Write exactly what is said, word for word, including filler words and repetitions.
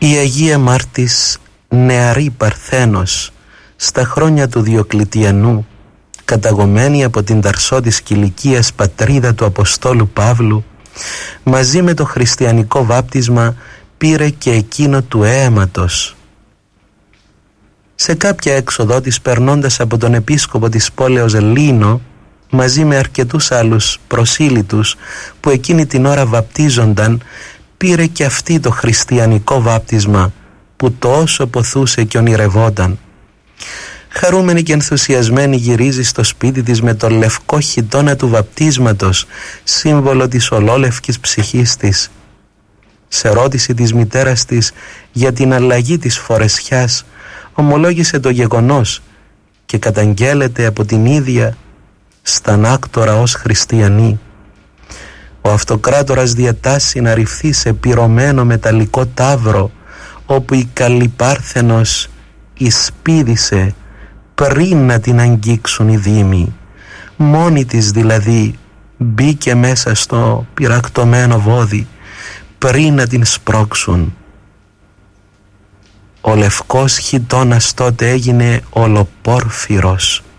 Η Αγία Μάρτης νεαρή Παρθένος στα χρόνια του Διοκλητιανού, καταγωμένη από την Ταρσό της Κιλικίας πατρίδα του Αποστόλου Παύλου, μαζί με το χριστιανικό βάπτισμα πήρε και εκείνο του αίματος. Σε κάποια έξοδο της, περνώντας από τον επίσκοπο της πόλεως Λίνο, μαζί με αρκετούς άλλους προσήλυτους που εκείνη την ώρα βαπτίζονταν, πήρε και αυτή το χριστιανικό βάπτισμα που τόσο ποθούσε και ονειρευόταν. Χαρούμενη και ενθουσιασμένη γυρίζει στο σπίτι της με το λευκό χιτώνα του βαπτίσματος, σύμβολο της ολόλευκης ψυχής της. Σε ρώτηση της μητέρας της για την αλλαγή της φορεσιάς, ομολόγησε το γεγονός και καταγγέλλεται από την ίδια στανάκτορα ως χριστιανή. Ο αυτοκράτορας διατάσσει να ρηφθεί σε πυρωμένο μεταλλικό ταύρο, όπου η καλή Πάρθενος εισπίδησε πριν να την αγγίξουν οι δήμοι. Μόνη της δηλαδή μπήκε μέσα στο πυρακτωμένο βόδι πριν να την σπρώξουν. Ο λευκός χιτώνας τότε έγινε ολοπόρφυρος